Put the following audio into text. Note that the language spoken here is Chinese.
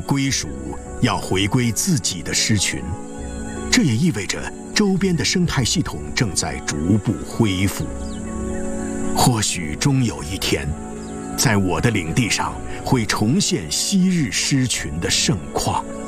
归属要回归自己的狮群。这也意味着周边的生态系统正在逐步恢复。或许终有一天，在我的领地上会重现昔日狮群的盛况。